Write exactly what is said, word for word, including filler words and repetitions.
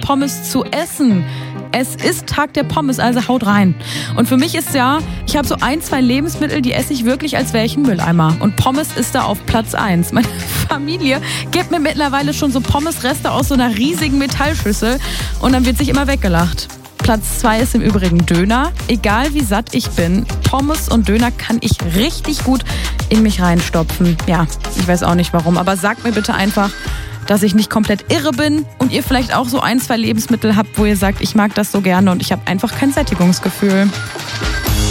Pommes zu essen. Es ist Tag der Pommes, also haut rein. Und für mich ist ja, ich habe so ein, zwei Lebensmittel, die esse ich wirklich, als wäre ich ein Mülleimer. Und Pommes ist da auf Platz eins. Meine Familie gibt mir mittlerweile schon so Pommesreste aus so einer riesigen Metallschüssel und dann wird sich immer weggelacht. Platz zwei ist im Übrigen Döner. Egal wie satt ich bin, Pommes und Döner kann ich richtig gut in mich reinstopfen. Ja, ich weiß auch nicht warum, aber sagt mir bitte einfach, dass ich nicht komplett irre bin und ihr vielleicht auch so ein, zwei Lebensmittel habt, wo ihr sagt, ich mag das so gerne und ich habe einfach kein Sättigungsgefühl.